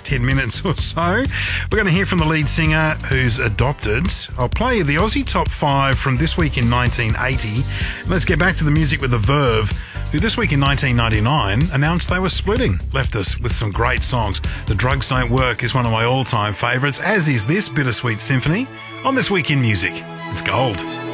10 minutes or so. We're going to hear from the lead singer who's adopted. I'll play the Aussie Top 5 from this week in 1980. Let's get back to the music with The Verve, who this week in 1999 announced they were splitting. Left us with some great songs. The Drugs Don't Work is one of my all-time favourites, as is this Bittersweet Symphony on This Week in Music. It's gold.